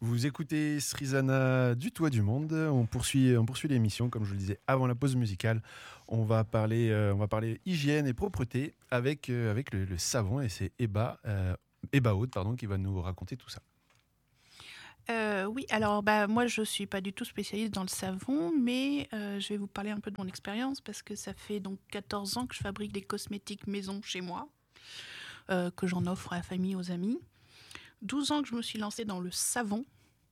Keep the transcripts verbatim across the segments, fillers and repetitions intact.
Vous écoutez Srizana du Toit du Monde. On poursuit, on poursuit l'émission, comme je le disais avant la pause musicale. On va parler, euh, on va parler hygiène et propreté avec, euh, avec le, le savon. Et c'est Eba, euh, Eba Aude, pardon, qui va nous raconter tout ça. Euh, oui, alors bah, moi je ne suis pas du tout spécialiste dans le savon, mais euh, je vais vous parler un peu de mon expérience parce que ça fait donc quatorze ans que je fabrique des cosmétiques maison chez moi, euh, que j'en offre à la famille, aux amis. douze ans que je me suis lancée dans le savon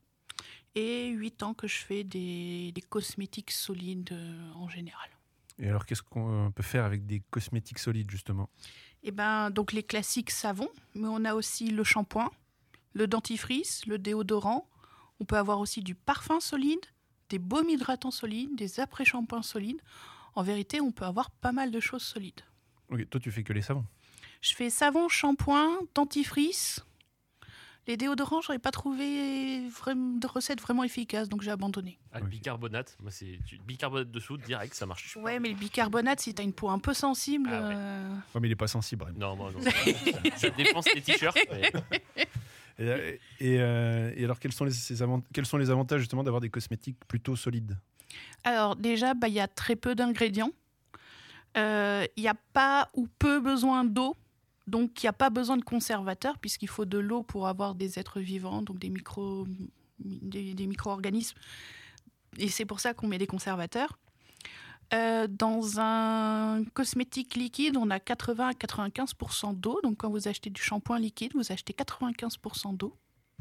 et huit ans que je fais des, des cosmétiques solides euh, en général. Et alors, qu'est-ce qu'on peut faire avec des cosmétiques solides, justement ? Eh ben, donc les classiques savons, mais on a aussi le shampoing, le dentifrice, le déodorant. On peut avoir aussi du parfum solide, des baumes hydratants solides, des après-shampoings solides. En vérité, on peut avoir pas mal de choses solides. Ok, toi, tu fais que les savons ? Je fais savon, shampoing, dentifrice. Les déodorants, je n'aurais pas trouvé vraiment de recette vraiment efficace, donc j'ai abandonné. Ah, le bicarbonate, moi c'est du bicarbonate de soude direct, ça marche. Ouais, mais le bicarbonate, si tu as une peau un peu sensible. Ah ouais. euh... Ouais, mais il n'est pas sensible. Bref. Non, moi non. Ça, ça défonce les t-shirts. Mais... Et, et, euh, et alors, quels sont, les, ces avant- quels sont les avantages justement d'avoir des cosmétiques plutôt solides ? Alors déjà, bah, y a très peu d'ingrédients. Il euh, n'y a pas ou peu besoin d'eau. Donc, il n'y a pas besoin de conservateur puisqu'il faut de l'eau pour avoir des êtres vivants, donc des, micro, des, des micro-organismes. Et c'est pour ça qu'on met des conservateurs. Euh, dans un cosmétique liquide, on a quatre-vingts à quatre-vingt-quinze pour cent d'eau. Donc, quand vous achetez du shampoing liquide, vous achetez quatre-vingt-quinze pour cent d'eau.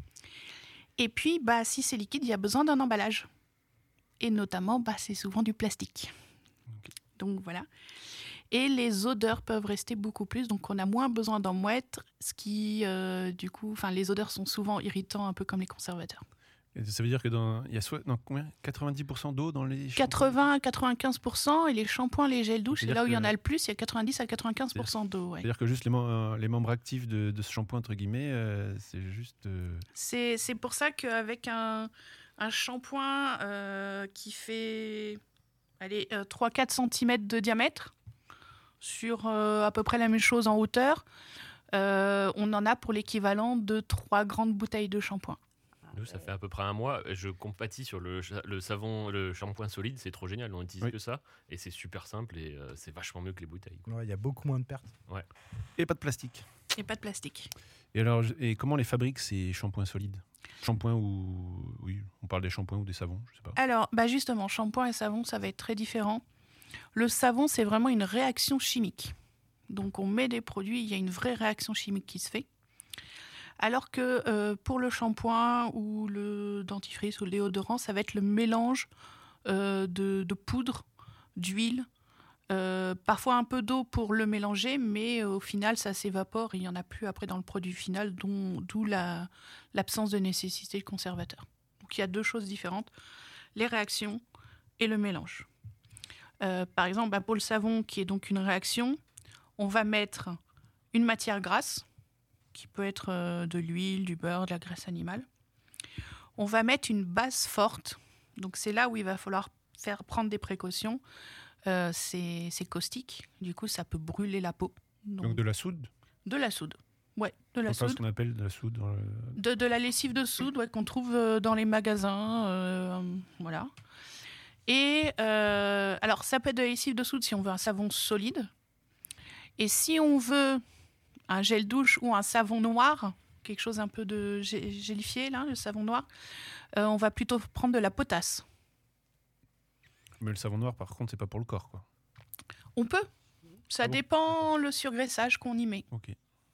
Et puis, bah, si c'est liquide, il y a besoin d'un emballage. Et notamment, bah, c'est souvent du plastique. Okay. Donc, voilà. Et les odeurs peuvent rester beaucoup plus, donc on a moins besoin d'en mettre, ce qui, euh, du coup, enfin, les odeurs sont souvent irritants, un peu comme les conservateurs. Et ça veut dire que dans, il y a soit, dans combien quatre-vingt-dix pour cent d'eau dans les quatre-vingts à quatre-vingt-quinze pour cent, et les shampoings, les gels douche, c'est là où il y en a le plus, il y a quatre-vingt-dix à quatre-vingt-quinze pour cent d'eau. Ouais. C'est-à-dire que juste les, mem- les membres actifs de, de ce shampoing, entre guillemets, euh, c'est juste... Euh... C'est, c'est pour ça qu'avec un, un shampoing euh, qui fait allez, euh, trois à quatre centimètres de diamètre, sur euh, à peu près la même chose en hauteur, euh, on en a pour l'équivalent de trois grandes bouteilles de shampoing. Nous, ça fait à peu près un mois. Je compatis sur le, le savon, le shampoing solide, c'est trop génial. On n'utilise oui. que ça et c'est super simple et euh, c'est vachement mieux que les bouteilles. Il ouais, y a beaucoup moins de pertes. Ouais. Et pas de plastique. Et pas de plastique. Et alors, et comment les fabriquent ces shampoings solides ? Shampoing ou oui, on parle des shampoings ou des savons, je sais pas. Alors, bah justement, shampoing et savon, ça va être très différent. Le savon, c'est vraiment une réaction chimique. Donc, on met des produits, il y a une vraie réaction chimique qui se fait. Alors que euh, pour le shampoing ou le dentifrice ou le déodorant, ça va être le mélange euh, de, de poudre, d'huile, euh, parfois un peu d'eau pour le mélanger, mais euh, au final, ça s'évapore et il n'y en a plus après dans le produit final, dont, d'où la, l'absence de nécessité de conservateur. Donc, il y a deux choses différentes, les réactions et le mélange. Euh, par exemple, bah, pour le savon, qui est donc une réaction, on va mettre une matière grasse, qui peut être euh, de l'huile, du beurre, de la graisse animale. On va mettre une base forte. Donc, c'est là où il va falloir faire prendre des précautions. Euh, c'est, c'est caustique. Du coup, ça peut brûler la peau. Donc, Donc de la soude ? De la soude. Ouais, de la c'est soude. ce qu'on appelle de la soude dans le... de, de la lessive de soude, ouais, qu'on trouve dans les magasins. Euh, voilà. Et euh, alors, ça peut être de la lessive de soude si on veut un savon solide. Et si on veut un gel douche ou un savon noir, quelque chose un peu de gélifié, là, le savon noir, euh, on va plutôt prendre de la potasse. Mais le savon noir, par contre, c'est pas pour le corps, quoi. On peut. Ça ah bon dépend le surgraissage qu'on y met. Ok.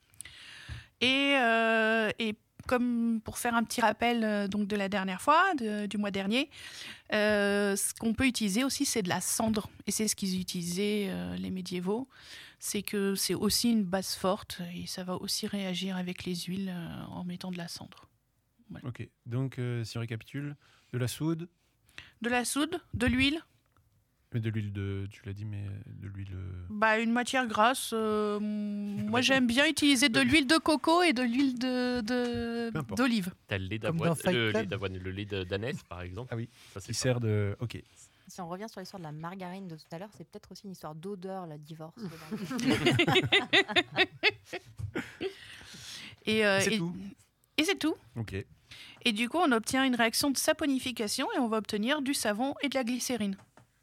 Et, euh, et comme pour faire un petit rappel euh, donc de la dernière fois, de, du mois dernier, euh, ce qu'on peut utiliser aussi, c'est de la cendre. Et c'est ce qu'ils utilisaient, euh, les médiévaux. C'est que c'est aussi une base forte et ça va aussi réagir avec les huiles euh, en mettant de la cendre. Voilà. Ok, donc euh, si on récapitule, de la soude. De la soude, de l'huile. Mais de l'huile de, tu l'as dit, mais de l'huile... Bah, une matière grasse. Euh, moi, j'aime bien utiliser de l'huile de coco et de l'huile de, de, d'olive. T'as le lait d'avoine, le lait d'avoine, le lait d'ânesse, par exemple. Ah oui, ça c'est qui sert de... Ok. Si on revient sur l'histoire de la margarine de tout à l'heure, c'est peut-être aussi une histoire d'odeur, le divorce. et, euh, c'est et, tout. Et c'est tout. Ok. Et du coup, on obtient une réaction de saponification et on va obtenir du savon et de la glycérine.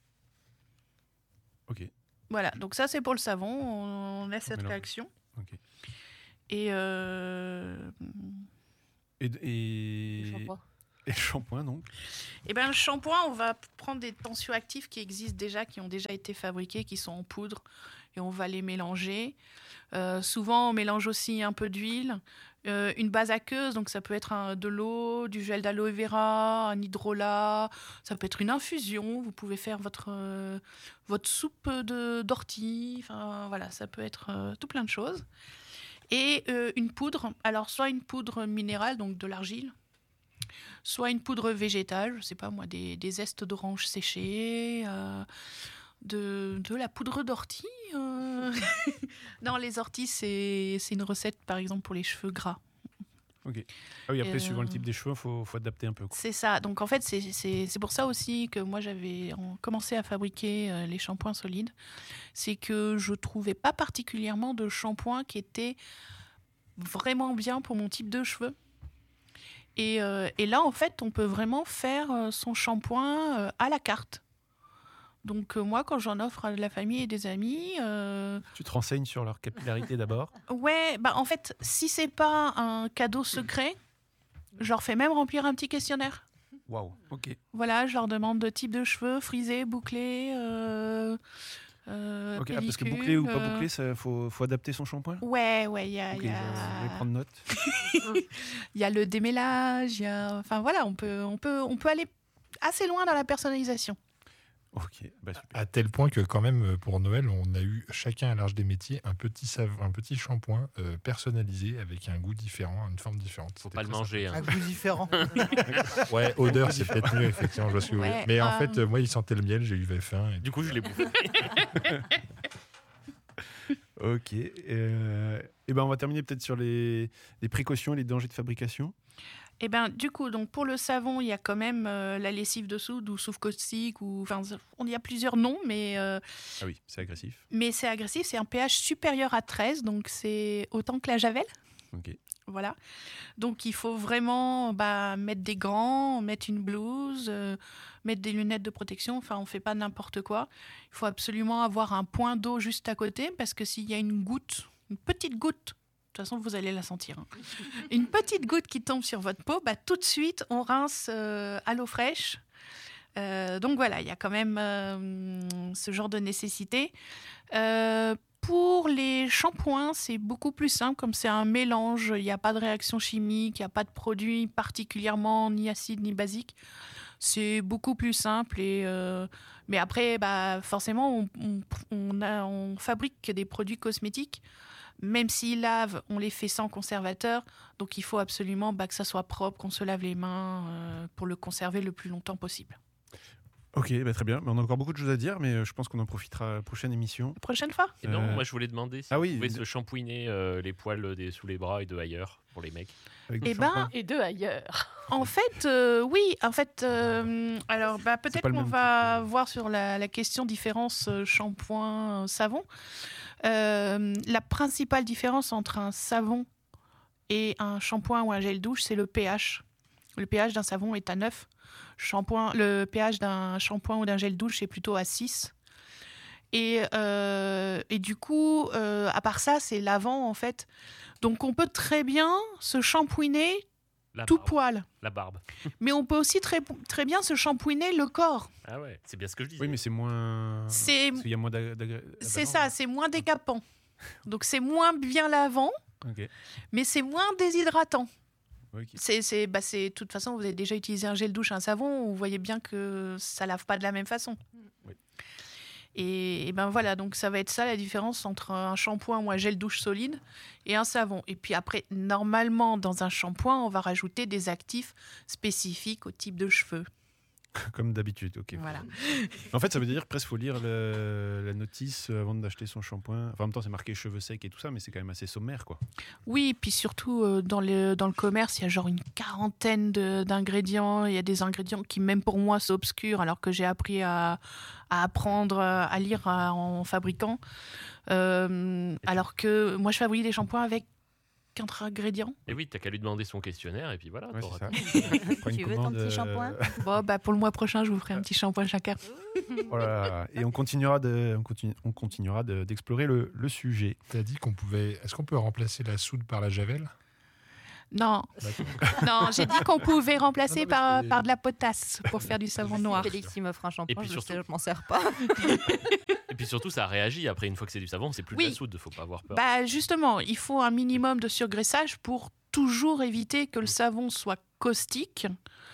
Ok. Voilà, donc ça c'est pour le savon, on a cette mélange. réaction. Ok. Et, euh... Et, et... Le shampoing. et le shampoing, donc. Eh ben, le shampoing, on va prendre des tensioactifs qui existent déjà, qui ont déjà été fabriqués, qui sont en poudre, et on va les mélanger. Euh, souvent, on mélange aussi un peu d'huile, euh, une base aqueuse, donc ça peut être un, de l'eau, du gel d'aloe vera, un hydrolat, ça peut être une infusion. Vous pouvez faire votre, euh, votre soupe de, d'ortie, enfin voilà, ça peut être euh, tout plein de choses. Et euh, une poudre, alors soit une poudre minérale, donc de l'argile, soit une poudre végétale, je sais pas moi, des, des zestes d'orange séchés, euh, de, de la poudre d'ortie. euh. Non, les orties, c'est, c'est une recette, par exemple, pour les cheveux gras. Ok. Ah oui, après, Euh, suivant le type des cheveux, il faut, faut adapter un peu. Quoi. C'est ça. Donc, en fait, c'est, c'est, c'est pour ça aussi que moi, j'avais en- commencé à fabriquer euh, les shampoings solides. C'est que je trouvais pas particulièrement de shampoing qui était vraiment bien pour mon type de cheveux. Et, euh, et là, en fait, on peut vraiment faire euh, son shampoing euh, à la carte. Donc, euh, moi, quand j'en offre à de la famille et des amis, euh, Tu te renseignes sur leur capillarité d'abord. ouais, bah en fait, si c'est pas un cadeau secret, je leur fais même remplir un petit questionnaire. Waouh. Ok. Voilà, je leur demande de type de cheveux, frisés, bouclés, euh, euh, Ok. Ah, parce que pellicule, bouclé ou pas euh, bouclé, il faut, faut adapter son shampoing. Ouais, ouais, il y a, Ok, il y je, a- je vais prendre note. il y a le démêlage, il y a, enfin voilà, on peut, on peut, on peut aller assez loin dans la personnalisation. Ok. Bah, super. À tel point que quand même pour Noël, on a eu chacun à l'âge des métiers un petit savon, un petit shampoing euh, personnalisé avec un goût différent, une forme différente. Faut C'était pas le très manger. Un hein. goût différent. sympa. Ouais, odeur, c'est peut-être mieux effectivement. Je vois ce que vous voulez. Ouais, Mais en euh, fait, euh, moi, il sentait le miel, j'ai eu faim. Et Du coup, je l'ai bouffé. Ok. Euh, et ben, on va terminer peut-être sur les, les précautions et les dangers de fabrication. Et ben du coup, donc pour le savon, il y a quand même euh, la lessive de soude ou souffle caustique, ou enfin, on y a plusieurs noms, mais euh, Ah oui, c'est agressif. mais c'est agressif, c'est un pH supérieur à treize, donc c'est autant que la javel. Ok. Voilà. Donc il faut vraiment bah, mettre des gants, mettre une blouse, euh, mettre des lunettes de protection. Enfin, on fait pas n'importe quoi. Il faut absolument avoir un point d'eau juste à côté, parce que s'il y a une goutte, une petite goutte, de toute façon vous allez la sentir, hein. Une petite goutte qui tombe sur votre peau, bah, tout de suite on rince euh, à l'eau fraîche. Euh, donc voilà, il y a quand même euh, ce genre de nécessité. Euh, Pour les shampoings, c'est beaucoup plus simple, comme c'est un mélange, il n'y a pas de réaction chimique, il n'y a pas de produit particulièrement ni acide ni basique. C'est beaucoup plus simple. Et, euh, mais après, bah, forcément, on, on, on, a, on fabrique des produits cosmétiques. Même s'ils lavent, on les fait sans conservateur. Donc il faut absolument bah, que ça soit propre, qu'on se lave les mains euh, pour le conserver le plus longtemps possible. Ok, bah, très bien. Mais on a encore beaucoup de choses à dire, mais euh, je pense qu'on en profitera à la prochaine émission. Prochaine fois. Et non, Euh, moi je voulais demander si ah vous oui, pouvez de- se shampouiner euh, les poils des, sous les bras et de ailleurs pour les mecs. Avec Eh du ben, shampoing. Et deux ailleurs. En fait, euh, oui. En fait, euh, alors bah, C'est peut-être pas le qu'on même va type de- voir sur la, la question différence euh, shampoing euh, savon. Euh, la principale différence entre un savon et un shampoing ou un gel douche, c'est le pH. Le pH d'un savon est à neuf. Shampoing, le pH d'un shampoing ou d'un gel douche est plutôt à six. Et, euh, et du coup, euh, à part ça, c'est lavant en fait. Donc on peut très bien se shampouiner La tout barbe. poil. La barbe. Mais on peut aussi très, très bien se shampouiner le corps. Ah ouais, c'est bien ce que je disais. Oui, mais c'est moins. C'est- Parce qu'il y a moins d'agré- d'agré- C'est d'abalance. ça, c'est moins décapant. Donc c'est moins bien lavant, Ok. mais c'est moins déshydratant. Ok. C'est, c'est, bah c'est, de toute façon, vous avez déjà utilisé un gel douche, un savon, vous voyez bien que ça lave pas de la même façon. Oui. Et, et ben voilà, donc ça va être ça la différence entre un shampoing ou un gel douche solide et un savon. Et puis après, normalement, dans un shampoing, on va rajouter des actifs spécifiques au type de cheveux. Comme d'habitude, ok. Voilà. En fait, ça veut dire presque faut lire le- la notice avant d'acheter son shampoing. Enfin, en même temps, c'est marqué cheveux secs et tout ça, mais c'est quand même assez sommaire, quoi. Oui, et puis surtout euh, dans, le, dans le commerce, il y a genre une quarantaine de- d'ingrédients. Il y a des ingrédients qui, même pour moi, s'obscurent, alors que j'ai appris à, à apprendre euh, à lire à- en fabriquant. Euh, alors que moi, je fabrique des shampoings avec quatre ingrédients. Et oui, t'as qu'à lui demander son questionnaire et puis voilà. Ouais, t'auras c'est ça. tout. Prends une Tu veux ton commande, petit euh, shampoing Bon, bah, pour le mois prochain, je vous ferai un petit shampoing chacun. Oh là là. Et on continuera de, on continue, on continuera de- d'explorer le, le sujet. Tu as dit qu'on pouvait. Est-ce qu'on peut remplacer la soude par la javel? Non, D'accord. non, j'ai dit qu'on pouvait remplacer Non, non, mais par, c'est- par de la potasse pour faire du savon noir. Félix, il m'offre un shampoing, puis je surtout- sais, je m'en sers pas. Et puis surtout, ça réagit après, une fois que c'est du savon, c'est plus de Oui. la soude, faut pas avoir peur. Bah justement, il faut un minimum de surgraissage pour toujours éviter que le savon soit caustique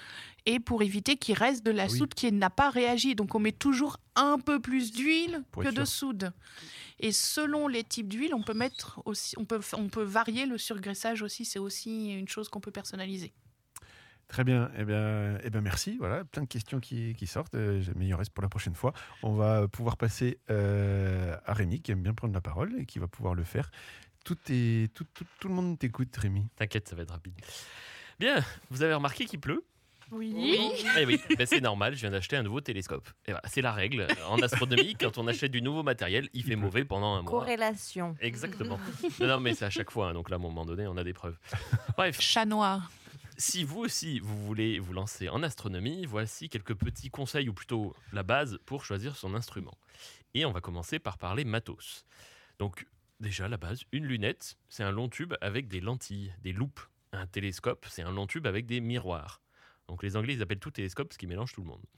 et pour éviter qu'il reste de la Ah oui. soude qui n'a pas réagi. Donc on met toujours un peu plus d'huile Pour que être de sûr. soude. Et selon les types d'huile, on peut mettre aussi, on peut, on peut varier le surgraissage aussi. C'est aussi une chose qu'on peut personnaliser. Très bien. Eh bien, eh bien merci. Voilà, plein de questions qui, qui sortent. Euh, Mais il en reste pour la prochaine fois. On va pouvoir passer euh, à Rémi, qui aime bien prendre la parole et qui va pouvoir le faire. Tout, est, tout, tout, tout le monde t'écoute, Rémi. T'inquiète, ça va être rapide. Bien, vous avez remarqué qu'il pleut? Oui. Eh oui, ben c'est normal, je viens d'acheter un nouveau télescope. Et voilà, c'est la règle. En astronomie, quand on achète du nouveau matériel, il fait mauvais pendant un mois. Corrélation. Exactement. Non, non, mais c'est à chaque fois, hein, donc là, à un moment donné, on a des preuves. Bref, Chat noir. si vous aussi, vous voulez vous lancer en astronomie, voici quelques petits conseils, ou plutôt la base, pour choisir son instrument. Et on va commencer par parler matos. Donc, déjà, la base, une lunette, c'est un long tube avec des lentilles, des loupes. Un télescope, c'est un long tube avec des miroirs. Donc les Anglais, ils appellent tout télescope, ce qui mélange tout le monde.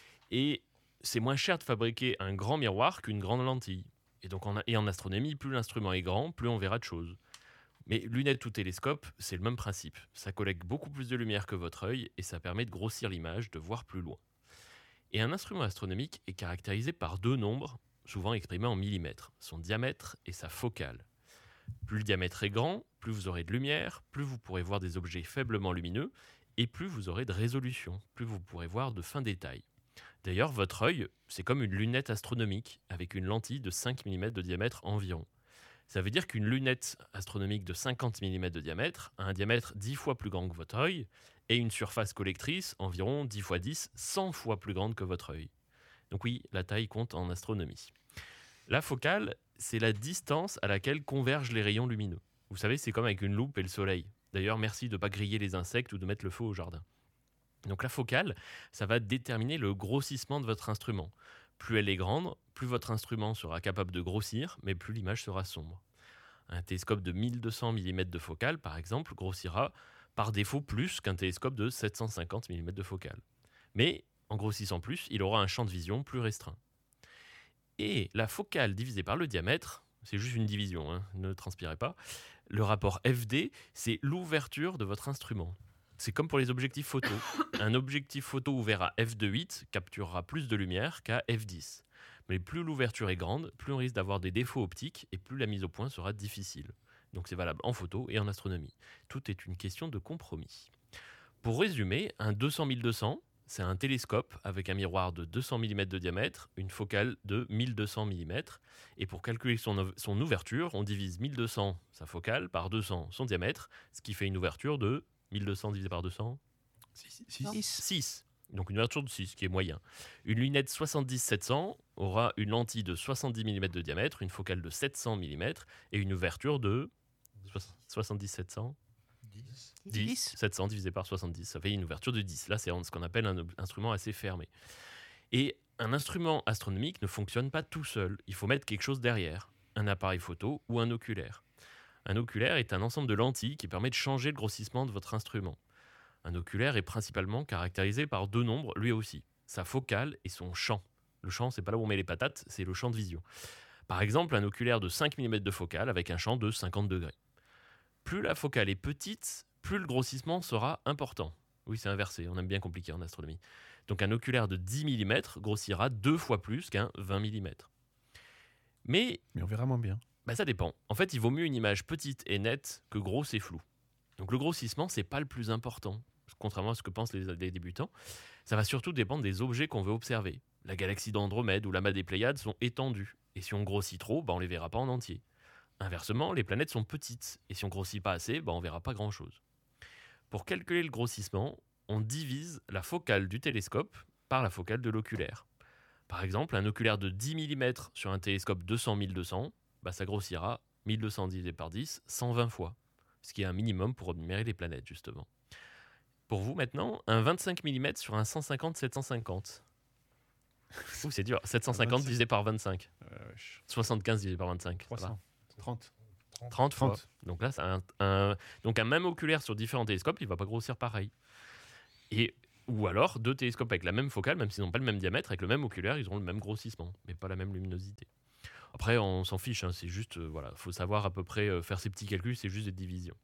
Et c'est moins cher de fabriquer un grand miroir qu'une grande lentille. Et donc en, et en astronomie, plus l'instrument est grand, plus on verra de choses. Mais lunettes ou télescope, c'est le même principe. Ça collecte beaucoup plus de lumière que votre œil et ça permet de grossir l'image, de voir plus loin. Et un instrument astronomique est caractérisé par deux nombres, souvent exprimés en millimètres, son diamètre et sa focale. Plus le diamètre est grand, plus vous aurez de lumière, plus vous pourrez voir des objets faiblement lumineux, et plus vous aurez de résolution, plus vous pourrez voir de fins détails. D'ailleurs, votre œil, c'est comme une lunette astronomique, avec une lentille de cinq millimètres de diamètre environ. Ça veut dire qu'une lunette astronomique de cinquante millimètres de diamètre a un diamètre dix fois plus grand que votre œil, et une surface collectrice environ dix fois dix, cent fois plus grande que votre œil. Donc oui, la taille compte en astronomie. La focale, c'est la distance à laquelle convergent les rayons lumineux. Vous savez, c'est comme avec une loupe et le soleil. D'ailleurs, merci de ne pas griller les insectes ou de mettre le feu au jardin. Donc la focale, ça va déterminer le grossissement de votre instrument. Plus elle est grande, plus votre instrument sera capable de grossir, mais plus l'image sera sombre. Un télescope de mille deux cents millimètres de focale, par exemple, grossira par défaut plus qu'un télescope de sept cent cinquante millimètres de focale. Mais en grossissant plus, il aura un champ de vision plus restreint. Et la focale divisée par le diamètre, c'est juste une division, hein, ne transpirez pas. Le rapport F D, c'est l'ouverture de votre instrument. C'est comme pour les objectifs photo. Un objectif photo ouvert à f deux virgule huit capturera plus de lumière qu'à f dix. Mais plus l'ouverture est grande, plus on risque d'avoir des défauts optiques et plus la mise au point sera difficile. Donc c'est valable en photo et en astronomie. Tout est une question de compromis. Pour résumer, un deux cents mille deux cents, c'est un télescope avec un miroir de deux cents millimètres de diamètre, une focale de mille deux cents millimètres. Et pour calculer son, son ouverture, on divise mille deux cents, sa focale, par deux cents, son diamètre, ce qui fait une ouverture de mille deux cents divisé par deux cents, six. Donc une ouverture de six, qui est moyen. Une lunette soixante-dix sept cents aura une lentille de soixante-dix millimètres de diamètre, une focale de sept cents millimètres et une ouverture de soixante-dix sept cents. dix. sept cents divisé par soixante-dix, ça fait une ouverture de dix. Là, c'est ce qu'on appelle un instrument assez fermé. Et un instrument astronomique ne fonctionne pas tout seul. Il faut mettre quelque chose derrière, un appareil photo ou un oculaire. Un oculaire est un ensemble de lentilles qui permet de changer le grossissement de votre instrument. Un oculaire est principalement caractérisé par deux nombres, lui aussi, sa focale et son champ. Le champ, c'est pas là où on met les patates, c'est le champ de vision. Par exemple, un oculaire de cinq millimètres de focale avec un champ de cinquante degrés. Plus la focale est petite, plus le grossissement sera important. Oui, c'est inversé, on aime bien compliquer en astronomie. Donc un oculaire de dix millimètres grossira deux fois plus qu'un vingt millimètres. Mais, Mais on verra moins bien. bah ça dépend. En fait, il vaut mieux une image petite et nette que grosse et floue. Donc le grossissement, c'est pas le plus important, contrairement à ce que pensent les, les débutants. Ça va surtout dépendre des objets qu'on veut observer. La galaxie d'Andromède ou l'amas des Pléiades sont étendues. Et si on grossit trop, bah on les verra pas en entier. Inversement, les planètes sont petites. Et si on grossit pas assez, bah on verra pas grand-chose. Pour calculer le grossissement, on divise la focale du télescope par la focale de l'oculaire. Par exemple, un oculaire de dix millimètres sur un télescope deux cents mille deux cents, bah ça grossira mille deux cents divisé par dix, cent vingt fois. ce qui est un minimum pour admirer les planètes, justement. Pour vous, maintenant, un vingt-cinq millimètres sur un cent cinquante sept cent cinquante. Ouh, c'est dur. sept cent cinquante divisé par vingt-cinq. Euh, wesh. soixante-quinze divisé par vingt-cinq. trois cents. trente. trente fois. trente. Donc là, c'est un, un- donc un même oculaire sur différents télescopes, il ne va pas grossir pareil. Et, ou alors, deux télescopes avec la même focale, même s'ils n'ont pas le même diamètre, avec le même oculaire, ils auront le même grossissement, mais pas la même luminosité. Après, on s'en fiche, hein, c'est juste, euh, voilà, faut savoir à peu près euh, faire ces petits calculs, c'est juste des divisions.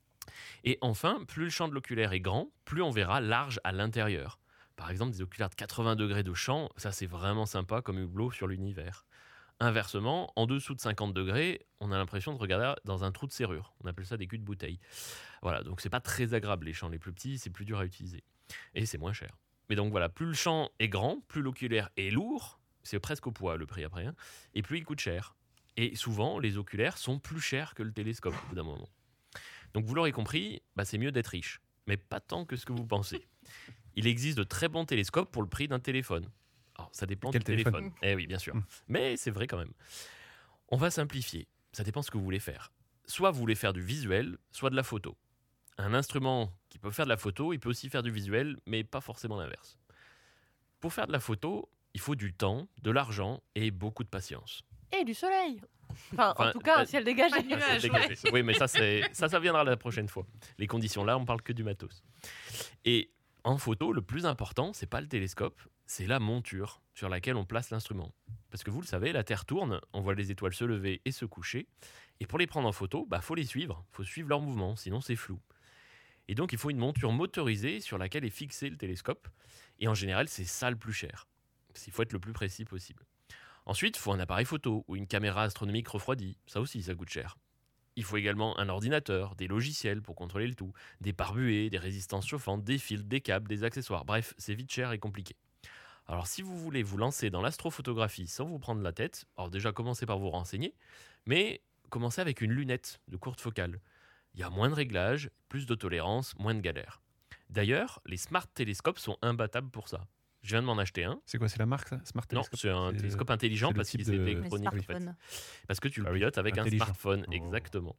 Et enfin, plus le champ de l'oculaire est grand, plus on verra large à l'intérieur. Par exemple, des oculaires de quatre-vingts degrés de champ, ça c'est vraiment sympa comme hublot sur l'univers. Inversement, en dessous de cinquante degrés, on a l'impression de regarder dans un trou de serrure. On appelle ça des culs de bouteille. Voilà, donc c'est pas très agréable les champs les plus petits, c'est plus dur à utiliser. Et c'est moins cher. Mais donc voilà, plus le champ est grand, plus l'oculaire est lourd, c'est presque au poids le prix après, hein, et plus il coûte cher. Et souvent, les oculaires sont plus chers que le télescope au bout d'un moment. Donc vous l'aurez compris, bah, c'est mieux d'être riche, mais pas tant que ce que vous pensez. Il existe de très bons télescopes pour le prix d'un téléphone. Alors, ça dépend Quel du téléphone. téléphone Eh oui, bien sûr. Mm. Mais c'est vrai quand même. On va simplifier. Ça dépend ce que vous voulez faire. Soit vous voulez faire du visuel, soit de la photo. Un instrument qui peut faire de la photo, il peut aussi faire du visuel, mais pas forcément l'inverse. Pour faire de la photo, il faut du temps, de l'argent et beaucoup de patience. Et du soleil. Enfin, Enfin, en tout cas, bah, un ciel dégagé. pas de nuages. Ah, c'est dégagé. Oui, mais ça, c'est, ça, ça viendra la prochaine fois. Les conditions là, on parle que du matos. Et en photo, le plus important, c'est pas le télescope, c'est la monture sur laquelle on place l'instrument. Parce que vous le savez, la Terre tourne, on voit les étoiles se lever et se coucher. Et pour les prendre en photo, bah, faut les suivre, faut suivre leur mouvement, sinon c'est flou. Et donc, il faut une monture motorisée sur laquelle est fixé le télescope. Et en général, c'est ça le plus cher. Il faut être le plus précis possible. Ensuite, il faut un appareil photo ou une caméra astronomique refroidie. Ça aussi, ça coûte cher. Il faut également un ordinateur, des logiciels pour contrôler le tout, des pare-buées, des résistances chauffantes, des fils, des câbles, des accessoires. Bref, c'est vite cher et compliqué. Alors, si vous voulez vous lancer dans l'astrophotographie sans vous prendre la tête, alors déjà, commencez par vous renseigner, mais commencez avec une lunette de courte focale. Il y a moins de réglages, plus de tolérance, moins de galères. D'ailleurs, les smart télescopes sont imbattables pour ça. Je viens de m'en acheter un. C'est quoi, c'est la marque ça Smart Non, Telescope c'est un C'est- télescope intelligent c'est le parce type qu'il c'est de- Les électronique en fait. smartphones. Parce que tu le Ah oui, pilotes avec intelligent. un smartphone, Oh. exactement.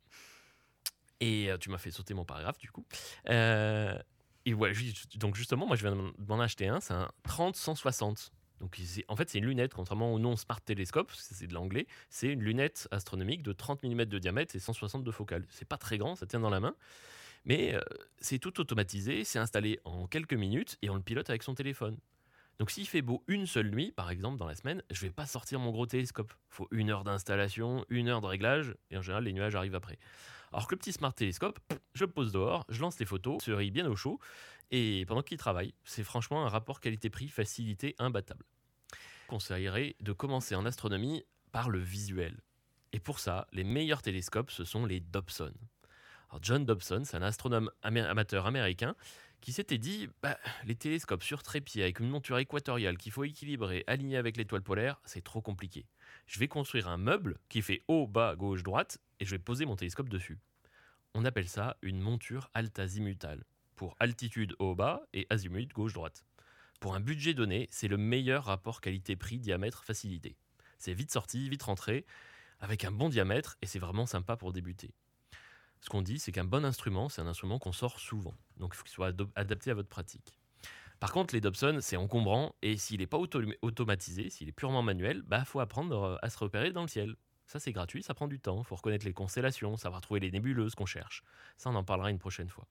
Et euh, tu m'as fait sauter mon paragraphe du coup. Euh, et ouais, ju- donc justement, moi je viens de m'en- de m'en acheter un, c'est un trente cent soixante. Donc c'est- en fait, c'est une lunette, contrairement au nom Smart Telescope, parce que c'est de l'anglais, c'est une lunette astronomique de trente millimètres de diamètre et cent soixante de focale. C'est pas très grand, ça tient dans la main. Mais euh, c'est tout automatisé, c'est installé en quelques minutes et on le pilote avec son téléphone. Donc s'il fait beau une seule nuit, par exemple, dans la semaine, je vais pas sortir mon gros télescope. Il faut une heure d'installation, une heure de réglage, et en général, les nuages arrivent après. Alors que le petit smart télescope, je le pose dehors, je lance les photos, se rit bien au chaud, et pendant qu'il travaille, c'est franchement un rapport qualité-prix facilité imbattable. Je conseillerais de commencer en astronomie par le visuel. Et pour ça, les meilleurs télescopes, ce sont les Dobson. Alors John Dobson, c'est un astronome amé- amateur américain qui s'était dit bah, les télescopes sur trépied avec une monture équatoriale qu'il faut équilibrer, aligner avec l'étoile polaire, c'est trop compliqué. Je vais construire un meuble qui fait haut, bas, gauche, droite et je vais poser mon télescope dessus. On appelle ça une monture alt-azimutale, pour altitude haut, bas et azimut gauche, droite. Pour un budget donné, c'est le meilleur rapport qualité-prix diamètre facilité. C'est vite sorti, vite rentré, avec un bon diamètre et c'est vraiment sympa pour débuter. Ce qu'on dit, c'est qu'un bon instrument, c'est un instrument qu'on sort souvent. Donc, il faut qu'il soit ado- adapté à votre pratique. Par contre, les Dobson, c'est encombrant. Et s'il n'est pas auto- automatisé, s'il est purement manuel, bah, faut apprendre à se repérer dans le ciel. Ça, c'est gratuit, ça prend du temps. Il faut reconnaître les constellations, savoir trouver les nébuleuses qu'on cherche. Ça, on en parlera une prochaine fois.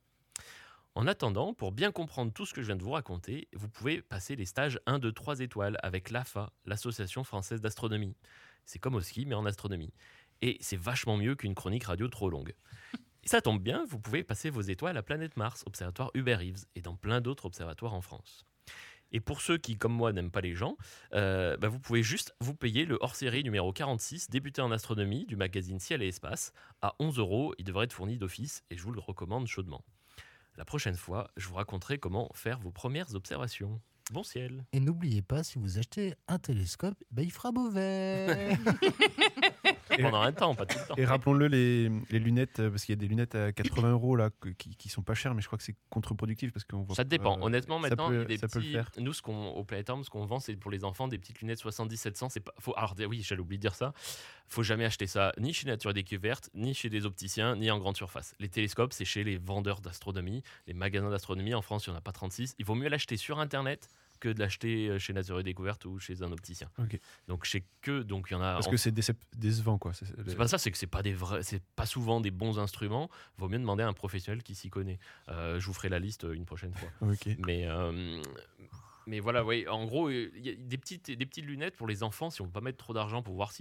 En attendant, pour bien comprendre tout ce que je viens de vous raconter, vous pouvez passer les stages un, deux, trois étoiles avec l'A F A, l'Association française d'astronomie. C'est comme au ski, mais en astronomie. Et c'est vachement mieux qu'une chronique radio trop longue. Et ça tombe bien, vous pouvez passer vos étoiles à Planète Mars, observatoire Hubert Reeves, et dans plein d'autres observatoires en France. Et pour ceux qui, comme moi, n'aiment pas les gens, euh, bah vous pouvez juste vous payer le hors-série numéro quarante-six, débuté en astronomie, du magazine Ciel et Espace, à onze euros. Il devrait être fourni d'office, et je vous le recommande chaudement. La prochaine fois, je vous raconterai comment faire vos premières observations. Bon ciel. Et n'oubliez pas, si vous achetez un télescope, ben il fera mauvais. Pendant un temps, pas tout le temps. Et rappelons-le, les, les lunettes, euh, parce qu'il y a des lunettes à quatre-vingts euros là, que- qui, qui sont pas chères, mais je crois que c'est contre-productif parce qu'on voit. Ça dépend. euh, Honnêtement, ça maintenant, peut- il y a des ça peut le petits. faire. Nous, ce qu'on, au Planetorm, ce qu'on vend, c'est pour les enfants des petites lunettes soixante-dix sept cents. C'est pas. Faut, alors, oui, j'allais oublier de dire ça. Faut jamais acheter ça ni chez Nature et Découverte, ni chez des opticiens, ni en grande surface. Les télescopes, c'est chez les vendeurs d'astronomie, les magasins d'astronomie. En France, il n'y en a pas trente-six. Il vaut mieux l'acheter sur Internet que de l'acheter chez Nature et Découverte ou chez un opticien. Ok. Donc, chez que. Donc, il y en a. Parce en que c'est décep- décevant, quoi. C'est- C'est pas ça, c'est que c'est pas des vrais, c'est pas souvent des bons instruments. Vaut mieux demander à un professionnel qui s'y connaît. Euh, je vous ferai la liste une prochaine fois. Ok. Mais euh, mais voilà, ouais, en gros, il y a des petites des petites lunettes pour les enfants si on veut pas mettre trop d'argent pour voir si